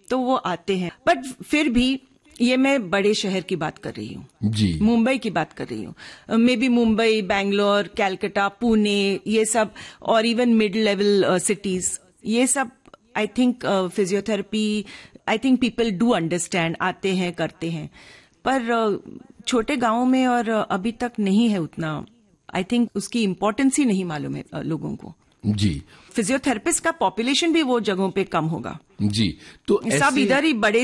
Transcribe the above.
तो वो आते हैं। बट फिर भी ये मैं बड़े शहर की बात कर रही हूँ जी, मुंबई की बात कर रही हूँ। मे बी मुंबई, बैंगलोर, कैलकाटा, पुणे, ये सब, और इवन मिड लेवल सिटीज, ये सब I think physiotherapy, I think people do understand, आते हैं, करते हैं। पर छोटे गांवों में और अभी तक नहीं है उतना, आई थिंक उसकी इम्पोर्टेंस ही नहीं मालूम है लोगों को। जी, फिजियोथेरेपिस्ट का पॉपुलेशन भी वो जगहों पे कम होगा। जी, तो सब इधर ही बड़े